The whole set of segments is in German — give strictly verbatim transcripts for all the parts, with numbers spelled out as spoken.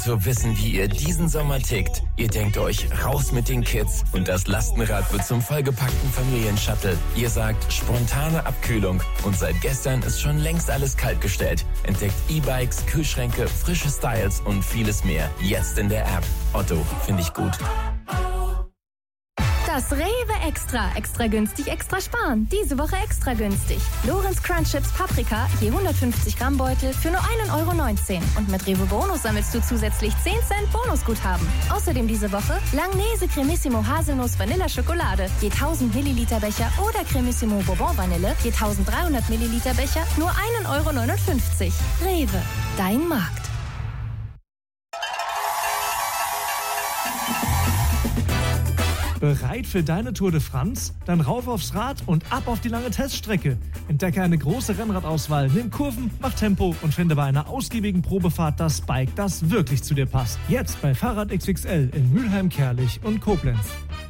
Zu wissen, wie ihr diesen Sommer tickt. Ihr denkt euch, raus mit den Kids und das Lastenrad wird zum vollgepackten Familienshuttle. Ihr sagt, spontane Abkühlung und seit gestern ist schon längst alles kaltgestellt. Entdeckt E-Bikes, Kühlschränke, frische Styles und vieles mehr. Jetzt in der App. Otto, finde ich gut. Das Rewe Extra. Extra günstig, extra sparen. Diese Woche extra günstig. Lorenz Crunch Chips Paprika, je hundertfünfzig Gramm Beutel für nur ein Euro neunzehn. Und mit Rewe Bonus sammelst du zusätzlich zehn Cent Bonusguthaben. Außerdem diese Woche Langnese Cremissimo Haselnuss Vanilla Schokolade, je tausend Milliliter Becher oder Cremissimo Bourbon Vanille, je dreizehnhundert Milliliter Becher, nur ein Euro neunundfünfzig. Rewe, dein Markt. Bereit für deine Tour de France? Dann rauf aufs Rad und ab auf die lange Teststrecke. Entdecke eine große Rennradauswahl, nimm Kurven, mach Tempo und finde bei einer ausgiebigen Probefahrt das Bike, das wirklich zu dir passt. Jetzt bei Fahrrad X X L in Mülheim, Kerlich und Koblenz.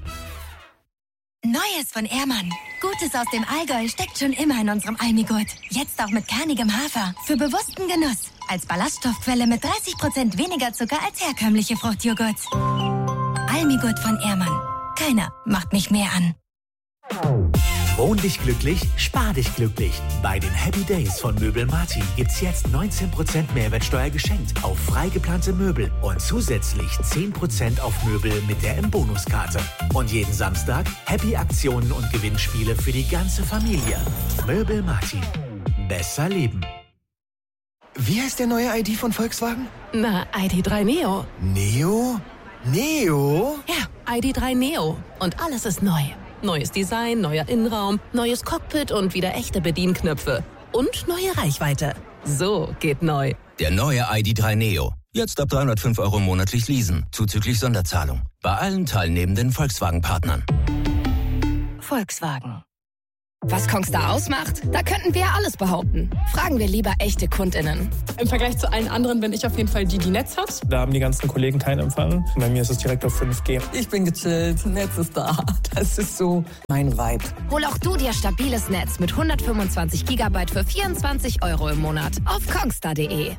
Neues von Ehrmann. Gutes aus dem Allgäu steckt schon immer in unserem Almigurt. Jetzt auch mit kernigem Hafer. Für bewussten Genuss. Als Ballaststoffquelle mit dreißig Prozent weniger Zucker als herkömmliche Fruchtjoghurts. Almigurt von Ehrmann. Keiner macht mich mehr an. Wohn dich glücklich, spar dich glücklich. Bei den Happy Days von Möbel Martin gibt's jetzt neunzehn Prozent Mehrwertsteuer geschenkt auf frei geplante Möbel und zusätzlich zehn Prozent auf Möbel mit der M-Bonuskarte. Und jeden Samstag Happy-Aktionen und Gewinnspiele für die ganze Familie. Möbel Martin. Besser leben. Wie heißt der neue I D von Volkswagen? Na, I D drei Neo. Neo? Neo? Ja, I D drei Neo. Und alles ist neu. Neues Design, neuer Innenraum, neues Cockpit und wieder echte Bedienknöpfe. Und neue Reichweite. So geht neu. Der neue I D drei Neo. Jetzt ab dreihundertfünf Euro monatlich leasen, zuzüglich Sonderzahlung. Bei allen teilnehmenden Volkswagen-Partnern. Volkswagen. Was Kongstar ausmacht? Da könnten wir ja alles behaupten. Fragen wir lieber echte KundInnen. Im Vergleich zu allen anderen bin ich auf jeden Fall die, die Netz hat. Da haben die ganzen Kollegen keinen Empfang. Bei mir ist es direkt auf fünf G. Ich bin gechillt, Netz ist da. Das ist so mein Vibe. Hol auch du dir stabiles Netz mit hundertfünfundzwanzig Gigabyte für vierundzwanzig Euro im Monat auf kongstar punkt de.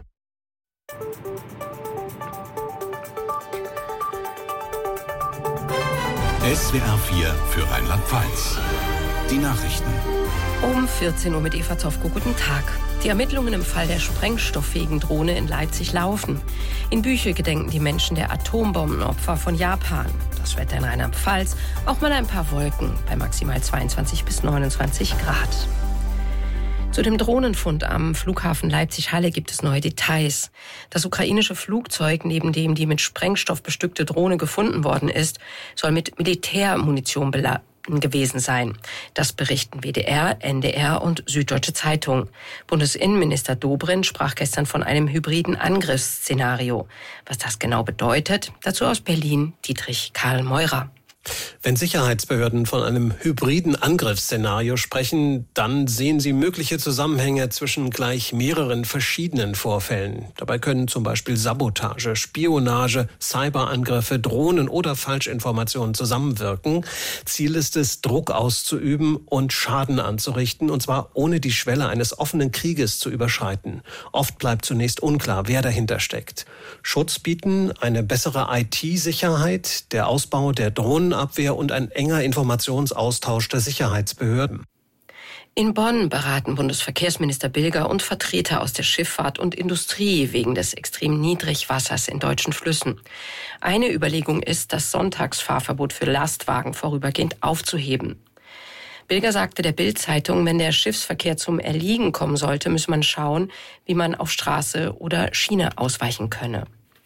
S W R vier für Rheinland-Pfalz. Die Nachrichten. Um vierzehn Uhr mit Eva Zofko. Guten Tag. Die Ermittlungen im Fall der sprengstofffähigen Drohne in Leipzig laufen. In Büchel gedenken die Menschen der Atombombenopfer von Japan. Das Wetter in Rheinland-Pfalz, auch mal ein paar Wolken bei maximal zweiundzwanzig bis neunundzwanzig Grad. Zu dem Drohnenfund am Flughafen Leipzig-Halle gibt es neue Details. Das ukrainische Flugzeug, neben dem die mit Sprengstoff bestückte Drohne gefunden worden ist, soll mit Militärmunition beladen gewesen sein. Das berichten W D R, N D R und Süddeutsche Zeitung. Bundesinnenminister Dobrindt sprach gestern von einem hybriden Angriffsszenario. Was das genau bedeutet, dazu aus Berlin Dietrich Karl Meurer. Wenn Sicherheitsbehörden von einem hybriden Angriffsszenario sprechen, dann sehen sie mögliche Zusammenhänge zwischen gleich mehreren verschiedenen Vorfällen. Dabei können zum Beispiel Sabotage, Spionage, Cyberangriffe, Drohnen oder Falschinformationen zusammenwirken. Ziel ist es, Druck auszuüben und Schaden anzurichten, und zwar ohne die Schwelle eines offenen Krieges zu überschreiten. Oft bleibt zunächst unklar, wer dahinter steckt. Schutz bieten eine bessere I T-Sicherheit, der Ausbau der Drohnen Abwehr und ein enger Informationsaustausch der Sicherheitsbehörden. In Bonn beraten Bundesverkehrsminister Bilger und Vertreter aus der Schifffahrt und Industrie wegen des extrem Niedrigwassers in deutschen Flüssen. Eine Überlegung ist, das Sonntagsfahrverbot für Lastwagen vorübergehend aufzuheben. Bilger sagte der Bild-Zeitung, wenn der Schiffsverkehr zum Erliegen kommen sollte, müsse man schauen, wie man auf Straße oder Schiene ausweichen könne.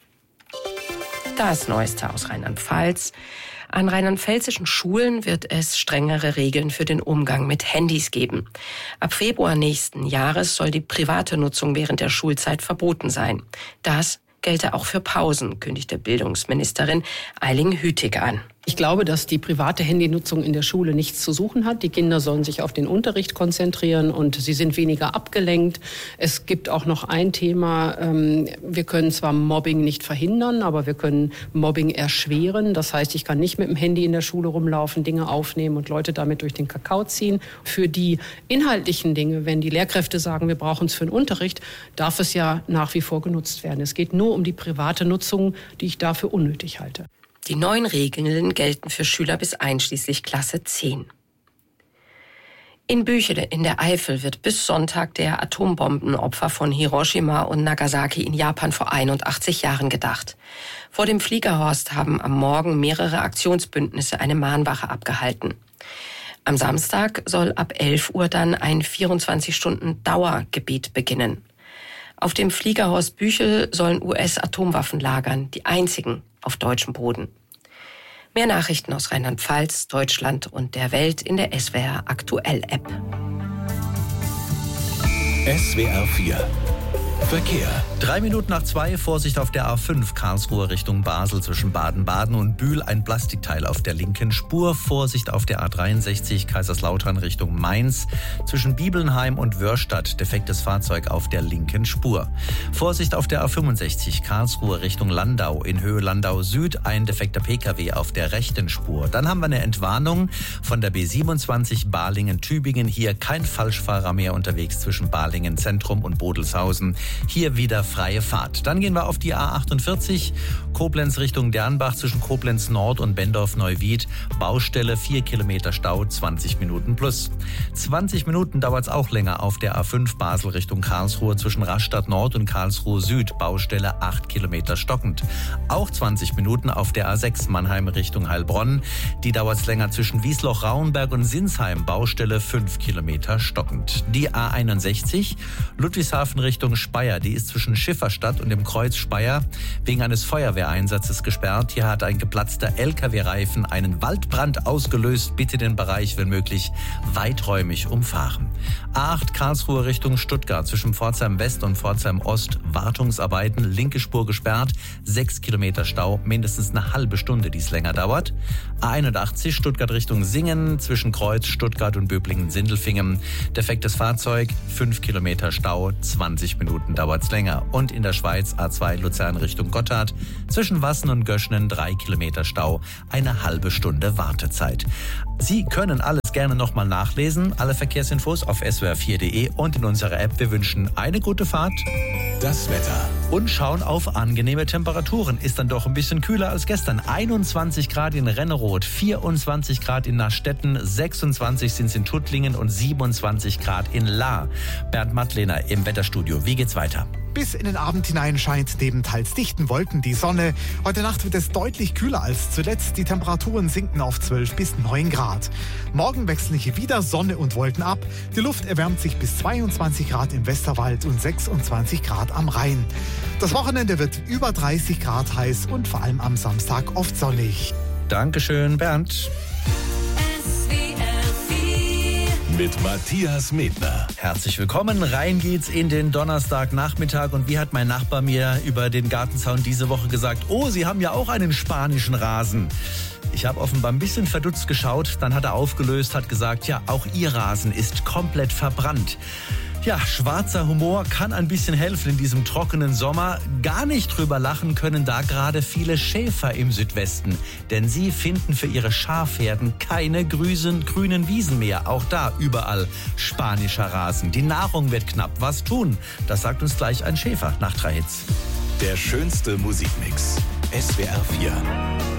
Das Neueste aus Rheinland-Pfalz. An rheinland-pfälzischen Schulen wird es strengere Regeln für den Umgang mit Handys geben. Ab Februar nächsten Jahres soll die private Nutzung während der Schulzeit verboten sein. Das gelte auch für Pausen, kündigte Bildungsministerin Eiling Hütig an. Ich glaube, dass die private Handynutzung in der Schule nichts zu suchen hat. Die Kinder sollen sich auf den Unterricht konzentrieren und sie sind weniger abgelenkt. Es gibt auch noch ein Thema. Wir können zwar Mobbing nicht verhindern, aber wir können Mobbing erschweren. Das heißt, ich kann nicht mit dem Handy in der Schule rumlaufen, Dinge aufnehmen und Leute damit durch den Kakao ziehen. Für die inhaltlichen Dinge, wenn die Lehrkräfte sagen, wir brauchen es für den Unterricht, darf es ja nach wie vor genutzt werden. Es geht nur um die private Nutzung, die ich dafür unnötig halte. Die neuen Regeln gelten für Schüler bis einschließlich Klasse zehn. In Büchele in der Eifel wird bis Sonntag der Atombombenopfer von Hiroshima und Nagasaki in Japan vor einundachtzig Jahren gedacht. Vor dem Fliegerhorst haben am Morgen mehrere Aktionsbündnisse eine Mahnwache abgehalten. Am Samstag soll ab elf Uhr dann ein vierundzwanzig Stunden Dauergebet beginnen. Auf dem Fliegerhorst Büchel sollen U S-Atomwaffen lagern, die einzigen auf deutschem Boden. Mehr Nachrichten aus Rheinland-Pfalz, Deutschland und der Welt in der S W R Aktuell App. S W R vier Verkehr. Drei Minuten nach zwei, Vorsicht auf der A fünf, Karlsruhe Richtung Basel zwischen Baden-Baden und Bühl, ein Plastikteil auf der linken Spur. Vorsicht auf der A dreiundsechzig, Kaiserslautern Richtung Mainz, zwischen Bibelnheim und Wörstadt, defektes Fahrzeug auf der linken Spur. Vorsicht auf der A fünfundsechzig, Karlsruhe Richtung Landau, in Höhe Landau Süd, ein defekter Pkw auf der rechten Spur. Dann haben wir eine Entwarnung von der B siebenundzwanzig Balingen-Tübingen, hier kein Falschfahrer mehr unterwegs zwischen Balingen Zentrum und Bodelshausen. Hier wieder freie Fahrt. Dann gehen wir auf die A achtundvierzig, Koblenz Richtung Dernbach zwischen Koblenz Nord und Bendorf-Neuwied. Baustelle, vier Kilometer Stau, zwanzig Minuten plus. zwanzig Minuten dauert es auch länger auf der A fünf Basel Richtung Karlsruhe zwischen Rastatt Nord und Karlsruhe Süd. Baustelle, acht Kilometer stockend. Auch zwanzig Minuten auf der A sechs Mannheim Richtung Heilbronn. Die dauert es länger zwischen Wiesloch-Rauenberg und Sinsheim. Baustelle, fünf Kilometer stockend. Die A einundsechzig, Ludwigshafen Richtung Speyer, die ist zwischen Schifferstadt und dem Kreuz Speyer wegen eines Feuerwehreinsatzes gesperrt. Hier hat ein geplatzter L K W-Reifen einen Waldbrand ausgelöst. Bitte den Bereich, wenn möglich, weiträumig umfahren. A acht Karlsruhe Richtung Stuttgart zwischen Pforzheim West und Pforzheim Ost. Wartungsarbeiten, linke Spur gesperrt, sechs Kilometer Stau, mindestens eine halbe Stunde, die es länger dauert. A einundachtzig Stuttgart Richtung Singen zwischen Kreuz Stuttgart und Böblingen-Sindelfingen. Defektes Fahrzeug, fünf Kilometer Stau, zwanzig Minuten dauert es länger. Und in der Schweiz A zwei Luzern Richtung Gotthard zwischen Wassen und Göschnen drei Kilometer Stau, eine halbe Stunde Wartezeit. Sie können alles gerne nochmal nachlesen. Alle Verkehrsinfos auf S W R vier Punkt de und in unserer App. Wir wünschen eine gute Fahrt. Das Wetter. Und schauen auf angenehme Temperaturen. Ist dann doch ein bisschen kühler als gestern. einundzwanzig Grad in Renneroth, vierundzwanzig Grad in Nastetten, sechsundzwanzig sind es in Tuttlingen und siebenundzwanzig Grad in Lahr. Bernd Mattlehner im Wetterstudio. Wie geht's weiter? Bis in den Abend hinein scheint neben teils dichten Wolken die Sonne. Heute Nacht wird es deutlich kühler als zuletzt. Die Temperaturen sinken auf zwölf bis neun Grad. Morgen wechseln hier wieder Sonne und Wolken ab. Die Luft erwärmt sich bis zweiundzwanzig Grad im Westerwald und sechsundzwanzig Grad am Rhein. Das Wochenende wird über dreißig Grad heiß und vor allem am Samstag oft sonnig. Dankeschön, Bernd. Mit Matthias Medner. Herzlich willkommen. Rein geht's in den Donnerstagnachmittag. Und wie hat mein Nachbar mir über den Gartenzaun diese Woche gesagt, oh, Sie haben ja auch einen spanischen Rasen. Ich habe offenbar ein bisschen verdutzt geschaut. Dann hat er aufgelöst, hat gesagt, ja, auch Ihr Rasen ist komplett verbrannt. Ja, schwarzer Humor kann ein bisschen helfen in diesem trockenen Sommer. Gar nicht drüber lachen können da gerade viele Schäfer im Südwesten. Denn sie finden für ihre Schafherden keine grünen, grünen Wiesen mehr. Auch da überall spanischer Rasen. Die Nahrung wird knapp. Was tun? Das sagt uns gleich ein Schäfer nach drei Hits. Der schönste Musikmix. S W R vier.